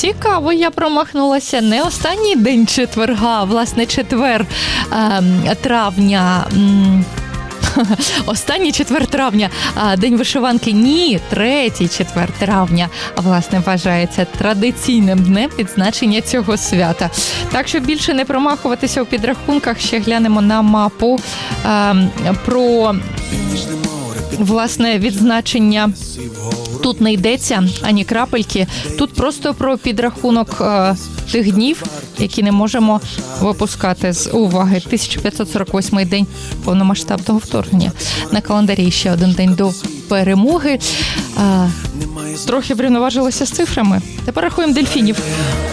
цікаво, я промахнулася. Не останній день четверга, власне, четвер травня. Останній четвер травня, День вишиванки. Ні, третій четвер травня, власне, вважається традиційним днем відзначення цього свята. Так, щоб більше не промахуватися у підрахунках, ще глянемо на мапу про, власне, відзначення. Тут не йдеться ані крапельки, тут просто про підрахунок тих днів, які не можемо випускати з уваги. 1548-й день повномасштабного вторгнення. На календарі ще один день до перемоги. Трохи врівноважилися з цифрами. Тепер рахуємо дельфінів.